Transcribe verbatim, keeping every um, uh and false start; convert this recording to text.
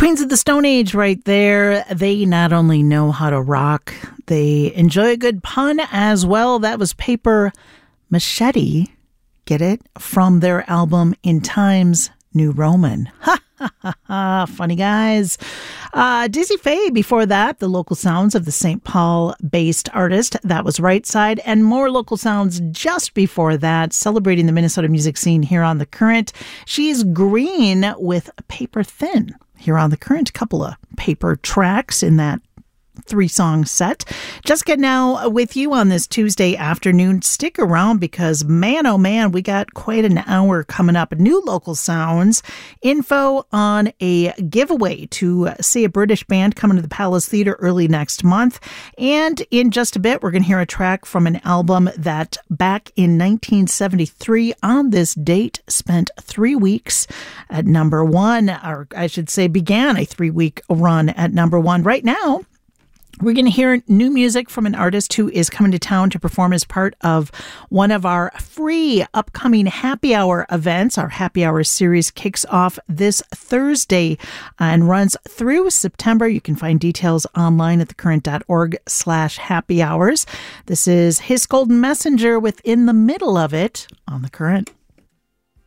Queens of the Stone Age right there. They not only know how to rock, they enjoy a good pun as well. That was Paper Machete, get it? From their album In Times New Roman. Ha ha ha ha, funny guys. Uh, Dizzy Faye before that, the local sounds of the Saint Paul-based artist. That was Right Side, and more local sounds just before that, celebrating the Minnesota music scene here on The Current. She's Green with Paper Thin. Here on The Current, a couple of paper tracks in that three-song set. Jessica now with you on this Tuesday afternoon. Stick around because, man, oh man, we got quite an hour coming up. New local sounds, info on a giveaway to see a British band coming to the Palace Theatre early next month. And in just a bit, we're going to hear a track from an album that back in nineteen seventy-three on this date spent three weeks at number one, or I should say began a three-week run at number one. Right now, we're going to hear new music from an artist who is coming to town to perform as part of one of our free upcoming happy hour events. Our happy hour series kicks off this Thursday and runs through September. You can find details online at thecurrent.org slash happy hours. This is His Golden Messenger with In the Middle of It on The Current.